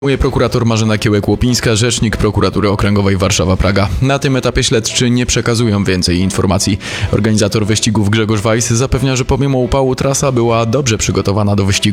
Mówi prokurator Marzena Kiełek-Łopińska, rzecznik Prokuratury Okręgowej Warszawa-Praga. Na tym etapie śledczy nie przekazują więcej informacji. Organizator wyścigów Grzegorz Weiss zapewnia, że pomimo upału trasa była dobrze przygotowana do wyścigu.